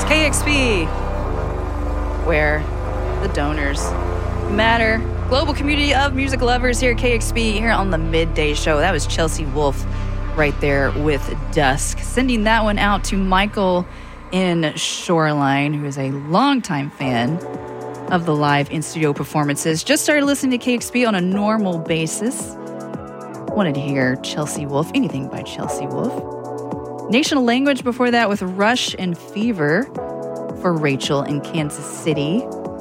KEXP, where the donors matter. Global community of music lovers here at KEXP, here on the Midday Show. That was Chelsea Wolfe right there with Dusk. Sending that one out to Michael in Shoreline, who is a longtime fan of the live in-studio performances. Just started listening to KEXP on a normal basis. Wanted to hear Chelsea Wolfe, anything by Chelsea Wolfe. National Language before that with Rush and Fever for Rachel in Kansas City.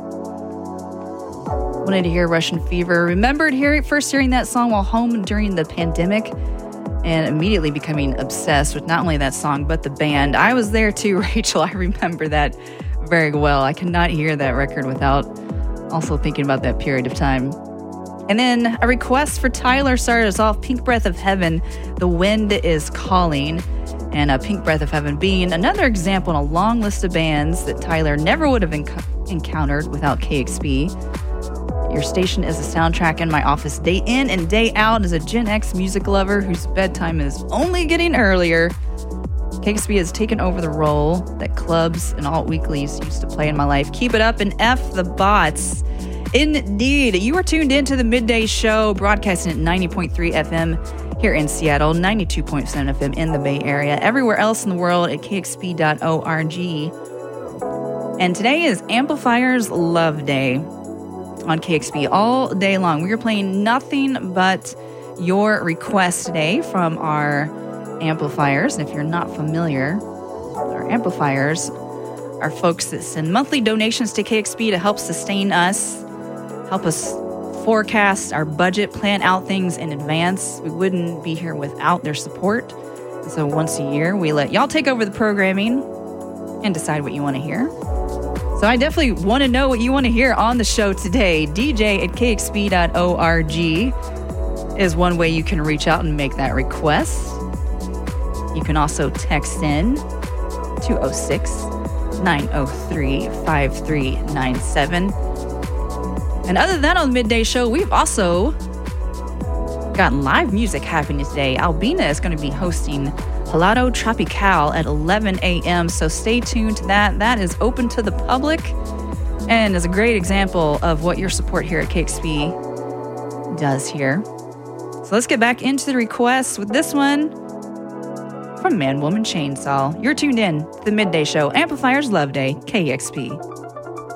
Wanted to hear Rush and Fever. Remembered first hearing that song while home during the pandemic and immediately becoming obsessed with not only that song, but the band. I was there too, Rachel. I remember that very well. I cannot hear that record without also thinking about that period of time. And then a request for Tyler started us off, Pink Breath of Heaven, The Wind is Calling. And Pink Breath of Heaven being another example in a long list of bands that Tyler never would have encountered without KEXP. Your station is a soundtrack in my office day in and day out as a Gen X music lover whose bedtime is only getting earlier. KEXP has taken over the role that clubs and alt weeklies used to play in my life. Keep it up and F the bots. Indeed, you are tuned into the Midday Show, broadcasting at 90.3 FM here in Seattle, 92.7 FM in the Bay Area, everywhere else in the world at kexp.org. And today is Amplifiers Love Day on KEXP all day long. We are playing nothing but your requests today from our amplifiers. And if you're not familiar, our amplifiers are folks that send monthly donations to KEXP to help sustain us, help us forecast our budget, plan out things in advance. We wouldn't be here without their support. So once a year, we let y'all take over the programming and decide what you want to hear. So I definitely want to know what you want to hear on the show today. DJ@kexp.org is one way you can reach out and make that request. You can also text in 206-903-5397. And other than that, on the Midday Show, we've also got live music happening today. Albina is going to be hosting Helado Tropical at 11 a.m., so stay tuned to that. That is open to the public and is a great example of what your support here at KEXP does here. So let's get back into the requests with this one from Man Woman Chainsaw. You're tuned in to the Midday Show, Amplifiers Love Day, KEXP.